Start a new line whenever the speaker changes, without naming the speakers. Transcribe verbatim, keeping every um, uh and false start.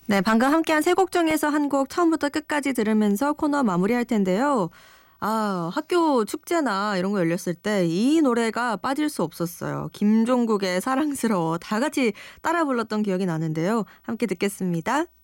네, 방금 함께한 세 곡 중에서 한 곡 처음부터 끝까지 들으면서 코너 마무리할 텐데요. 아, 학교 축제나 이런 거 열렸을 때 이 노래가 빠질 수 없었어요. 김종국의 사랑스러워 다 같이 따라 불렀던 기억이 나는데요. 함께 듣겠습니다.